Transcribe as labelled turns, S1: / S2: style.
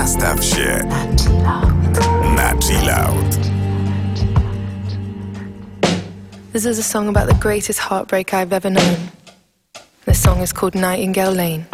S1: Nastaw się na chill out.
S2: This is a song about the greatest heartbreak I've ever known. The song is called Nightingale Lane.